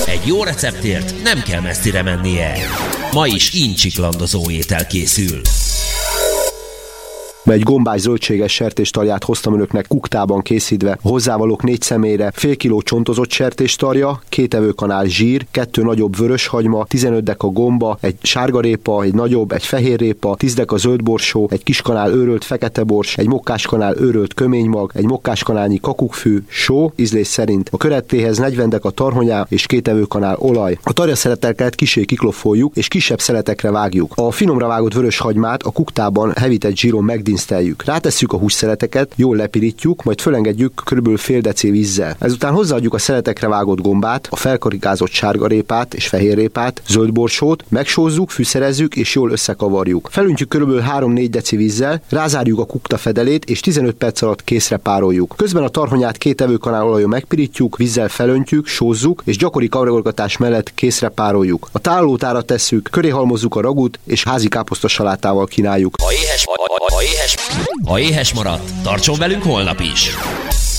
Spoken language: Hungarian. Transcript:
Egy jó receptért nem kell messzire mennie. Ma is incsiklandozó étel készül. Egy gombás zöldséges sertéstarját hoztam önöknek kuktában készítve, hozzávalók 4 személyre, fél kiló csontozott sertéstarja, 2 evőkanál zsír, 2 nagyobb vöröshagyma, 15 deka gomba, egy sárgarépa, egy nagyobb, egy fehérrépa, 10 deka zöldborsó, egy kis kanál őrölt feketebors, egy mokkáskanál őrölt köménymag, egy mokkáskanálnyi kakukkfű, só, ízlés szerint. A körettéhez 40 deka tarhonyá és 2 evőkanál olaj. A tarjaszeleteket kissé kiklofoljuk és kisebb szeletekre vágjuk. A finomra vágott vöröshagymát a kuktában hevített zsíron megdinszteljük. Rátesszük a hússzeleteket, jól lepirítjuk, majd fölengedjük kb. Fél deci vízzel. Ezután hozzáadjuk a szeletekre vágott gombát, a felkarikázott sárgarépát és fehérrépát, zöldborsót, megsózzuk, fűszerezzük és jól összekavarjuk. Felöntjük kb. 3-4 deci vízzel, rázárjuk a kukta fedelét és 15 perc alatt készre pároljuk. Közben a tarhonyát 2 evőkanál olajon megpirítjuk, vízzel felöntjük, sózzuk és gyakori kavargatás mellett készre pároljuk. A tálolótára tesszük, köré halmozzuk a ragut és házi káposzta salátával kínáljuk. Ha éhes maradt, tartson velünk holnap is!